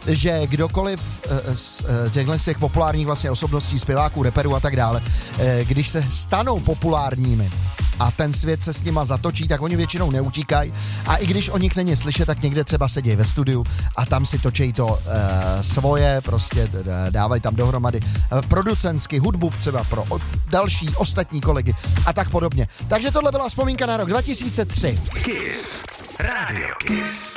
že kdokoliv z těch populárních vlastně osobností, zpěváků, reperů a tak dále, když se stanou populárními a ten svět se s nima zatočí, tak oni většinou neutíkají a i když o nich není slyšet, tak někde třeba sedějí ve studiu a tam si točí to svoje, prostě dávají tam dohromady producentsky hudbu třeba pro další ostatní kolegy a tak podobně. Takže tohle byla vzpomínka na rok 2003. Kiss. Radio Kiss.